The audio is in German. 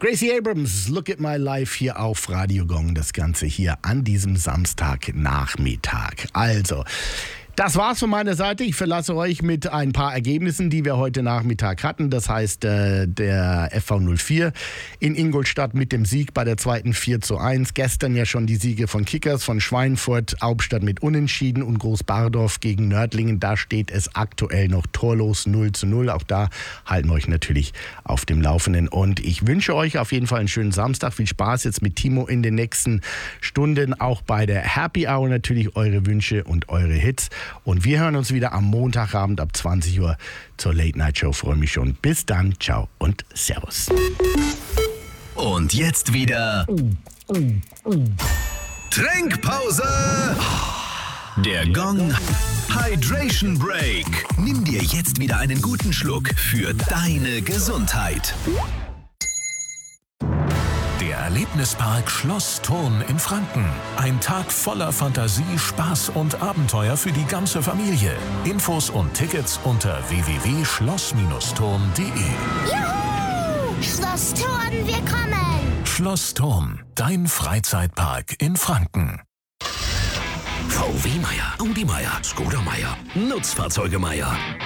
Gracie Abrams, Look at My Life hier auf Radio Gong. Das Ganze hier an diesem Samstagnachmittag. Also, das war's von meiner Seite. Ich verlasse euch mit ein paar Ergebnissen, die wir heute Nachmittag hatten. Das heißt, der FV04 in Ingolstadt mit dem Sieg bei der zweiten 4:1. Gestern ja schon die Siege von Kickers, von Schweinfurt, Hauptstadt mit Unentschieden und Großbardorf gegen Nördlingen. Da steht es aktuell noch torlos 0:0. Auch da halten wir euch natürlich auf dem Laufenden. Und ich wünsche euch auf jeden Fall einen schönen Samstag. Viel Spaß jetzt mit Timo in den nächsten Stunden. Auch bei der Happy Hour natürlich eure Wünsche und eure Hits. Und wir hören uns wieder am Montagabend ab 20 Uhr zur Late Night Show. Freue mich schon. Bis dann. Ciao und Servus. Und jetzt wieder Trinkpause. Der Gong Hydration Break. Nimm dir jetzt wieder einen guten Schluck für deine Gesundheit. Der Erlebnispark Schloss Thurn in Franken. Ein Tag voller Fantasie, Spaß und Abenteuer für die ganze Familie. Infos und Tickets unter www.schloss-thurn.de. Juhu! Schloss Thurn, wir kommen! Schloss Thurn, dein Freizeitpark in Franken. VW Meier, Audi Meier, Skoda Meier, Nutzfahrzeuge Meier.